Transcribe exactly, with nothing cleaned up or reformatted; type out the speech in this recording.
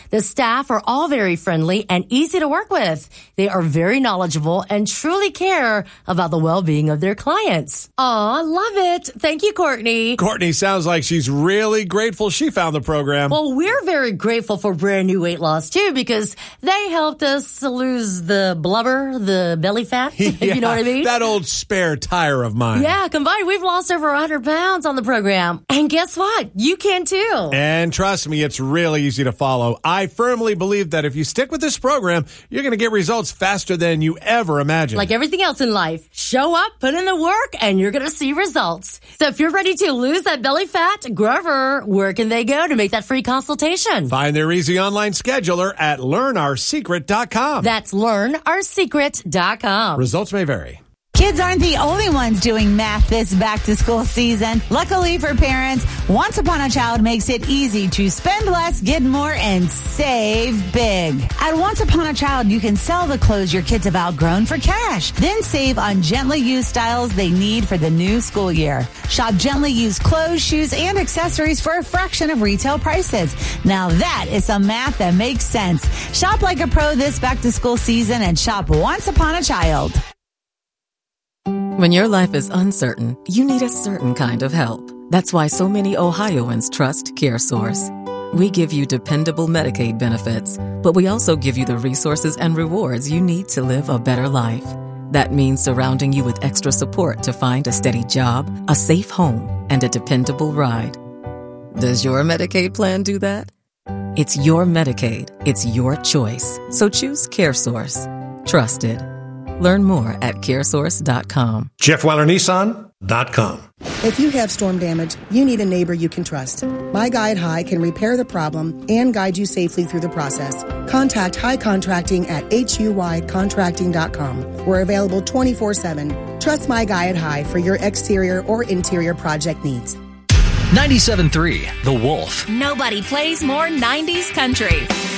The staff are all very friendly and easy to work with. They are very knowledgeable and truly care about the well-being of their clients. Aw, love it. Thank you, Courtney. Courtney sounds like she's really grateful she found the program. Well, we're very grateful for Brand New Weight Loss, too, because they helped us lose the blubber, the belly fat, yeah, you know what I mean? That old spare tire of mine. Yeah, combined, we've lost over one hundred pounds on the program. And guess what? You can, too. And trust me, it's really easy to follow. I firmly believe that if you stick with this program, you're going to get results faster than you ever imagined. Like everything else in life, show up, put in the work, and you're going to see results. So if you're ready to lose that belly fat, Grover, where can they go to make that free consultation? Find their easy online scheduler at learn our secret dot com. That's learn our secret dot com. Results may vary. Kids aren't the only ones doing math this back-to-school season. Luckily for parents, Once Upon a Child makes it easy to spend less, get more, and save big. At Once Upon a Child, you can sell the clothes your kids have outgrown for cash, then save on gently used styles they need for the new school year. Shop gently used clothes, shoes, and accessories for a fraction of retail prices. Now that is some math that makes sense. Shop like a pro this back-to-school season and shop Once Upon a Child. When your life is uncertain, you need a certain kind of help. That's why so many Ohioans trust CareSource. We give you dependable Medicaid benefits, but we also give you the resources and rewards you need to live a better life. That means surrounding you with extra support to find a steady job, a safe home, and a dependable ride. Does your Medicaid plan do that? It's your Medicaid. It's your choice. So choose CareSource. Trusted. Learn more at care source dot com. Jeff Weiler Nissan dot com. If you have storm damage, you need a neighbor you can trust. My Guide High can repair the problem and guide you safely through the process. Contact High Contracting at H U Y contracting dot com. We're available twenty-four seven. Trust My Guide High for your exterior or interior project needs. ninety-seven point three The Wolf. Nobody plays more nineties country.